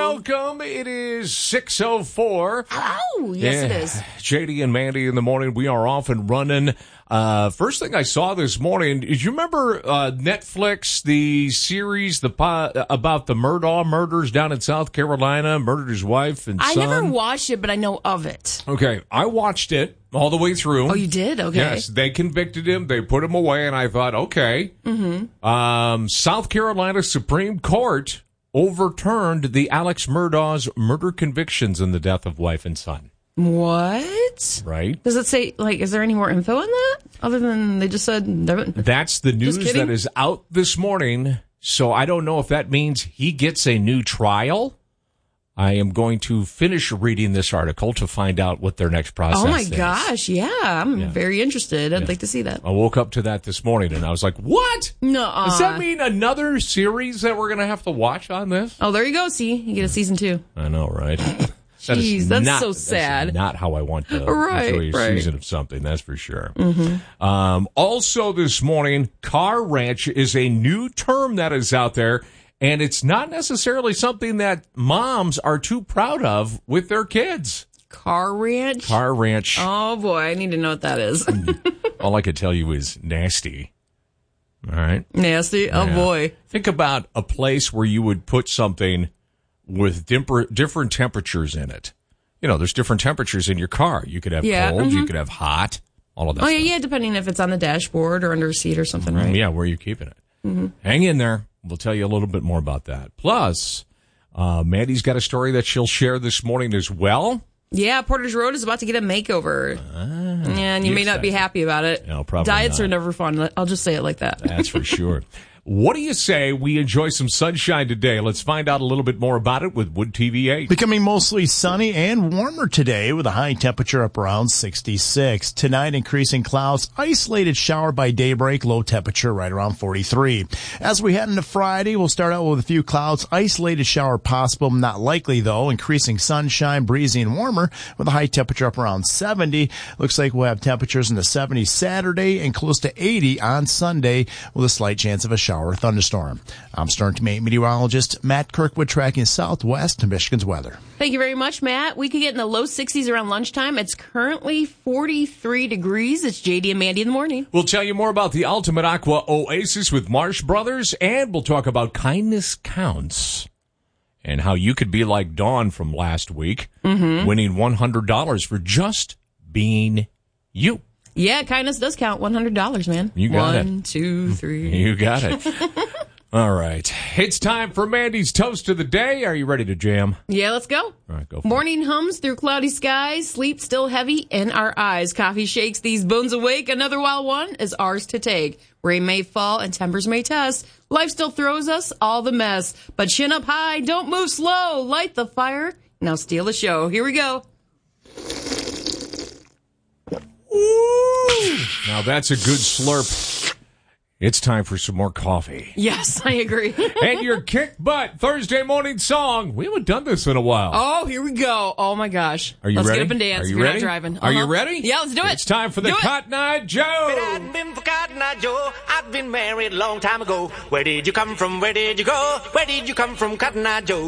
welcome. It is 6:04. Oh, yes, it is. JD and Mandy in the morning. We are off and running. First thing I saw this morning, did you remember Netflix, the series about the Murdaugh murders down in South Carolina, murdered his wife and son? I never watched it, but I know of it. Okay, I watched it all the way through. Oh, you did? Okay. Yes, they convicted him. They put him away, and I thought, okay. Mm-hmm. South Carolina Supreme Court overturned the Alex Murdaugh's murder convictions in the death of wife and son. What? Right. Does it say, is there any more info on that? Other than they just said... That's the news that is out this morning, so I don't know if that means he gets a new trial. I am going to finish reading this article to find out what their next process is. Oh, my gosh. Yeah, I'm very interested. I'd like to see that. I woke up to that this morning, and I was like, what? No. Does that mean another series that we're going to have to watch on this? Oh, there you go. See, you get a season 2. I know, right? Jeez, that's so sad. That's not how I want to enjoy a season of something, that's for sure. Mm-hmm. Also this morning, car ranch is a new term that is out there, and it's not necessarily something that moms are too proud of with their kids. Car ranch? Car ranch. Oh, boy, I need to know what that is. All I could tell you is nasty. All right? Nasty? Oh, boy. Think about a place where you would put something with different temperatures in it. You know, there's different temperatures in your car. You could have cold, you could have hot, all of that stuff. Yeah, depending if it's on the dashboard or under a seat or something, right? Yeah, where you're keeping it. Mm-hmm. Hang in there. We'll tell you a little bit more about that. Plus, Mandy's got a story that she'll share this morning as well. Yeah, Porter's Road is about to get a makeover. And you may not be happy about it. No, probably Diets not. are never fun. I'll just say it like that. That's for sure. What do you say we enjoy some sunshine today? Let's find out a little bit more about it with Wood TV 8. Becoming mostly sunny and warmer today with a high temperature up around 66. Tonight, increasing clouds, isolated shower by daybreak, low temperature right around 43. As we head into Friday, we'll start out with a few clouds, isolated shower possible, not likely though. Increasing sunshine, breezy and warmer with a high temperature up around 70. Looks like we'll have temperatures in the 70s Saturday and close to 80 on Sunday with a slight chance of a shower or thunderstorm. I'm Stern to meteorologist Matt Kirkwood tracking southwest to Michigan's weather. Thank you very much, Matt. We could get in the low 60s around lunchtime. It's currently 43 degrees. It's JD and Mandy in the morning. We'll tell you more about the Ultimate Aqua Oasis with Marsh Brothers, and we'll talk about Kindness Counts and how you could be like Dawn from last week, winning $100 for just being you. Yeah, kindness does count. $100, man. You got it. 1, 2, 3. You got it. All right. It's time for Mandy's Toast of the Day. Are you ready to jam? Yeah, let's go. All right, go for Morning hums through cloudy skies. Sleep still heavy in our eyes. Coffee shakes these bones awake. Another wild one is ours to take. Rain may fall and tempers may test. Life still throws us all the mess. But chin up high, don't move slow. Light the fire. Now steal the show. Here we go. Ooh. Now that's a good slurp. It's time for some more coffee. Yes, I agree. And your kick butt Thursday morning song. We haven't done this in a while. Oh, here we go. Oh, my gosh. Are you let's ready? Let's get up and dance. Are you You're ready? Not driving. Are you ready? Yeah, let's do it. It's time for the Cotton Eye Joe. If it hadn't been for Cotton Eye Joe, I'd been married a long time ago. Where did you come from? Where did you go? Where did you come from, Cotton Eye Joe?